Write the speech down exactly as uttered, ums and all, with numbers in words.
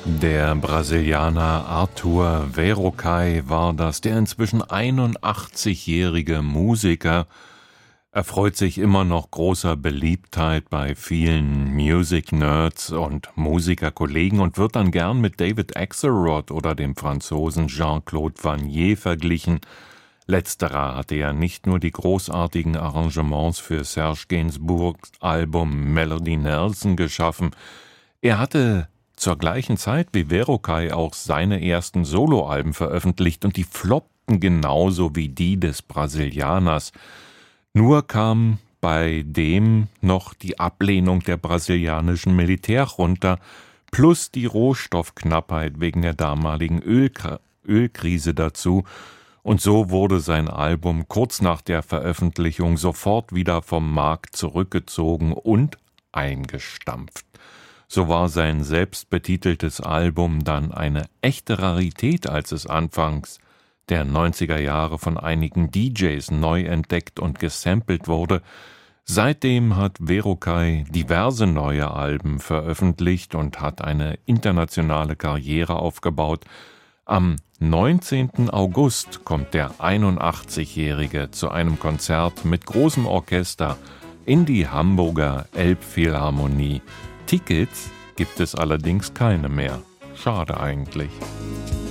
Der Brasilianer Arthur Verocai war das, der inzwischen einundachtzigjährige Musiker erfreut sich immer noch großer Beliebtheit bei vielen Music-Nerds und Musikerkollegen und wird dann gern mit David Axelrod oder dem Franzosen Jean-Claude Vannier verglichen. Letzterer hatte ja nicht nur die großartigen Arrangements für Serge Gainsbourgs Album Melody Nelson geschaffen, er hatte zur gleichen Zeit wie Verocai auch seine ersten Soloalben veröffentlicht und die floppten genauso wie die des Brasilianers. Nur kam bei dem noch die Ablehnung der brasilianischen Militärjunta plus die Rohstoffknappheit wegen der damaligen Ölkr- Ölkrise dazu. Und so wurde sein Album kurz nach der Veröffentlichung sofort wieder vom Markt zurückgezogen und eingestampft. So war sein selbstbetiteltes Album dann eine echte Rarität, als es anfangs der neunziger Jahre von einigen D Js neu entdeckt und gesampelt wurde. Seitdem hat Verocai diverse neue Alben veröffentlicht und hat eine internationale Karriere aufgebaut. Am neunzehnten August kommt der einundachtzigjährige zu einem Konzert mit großem Orchester in die Hamburger Elbphilharmonie. Tickets gibt es allerdings keine mehr. Schade eigentlich.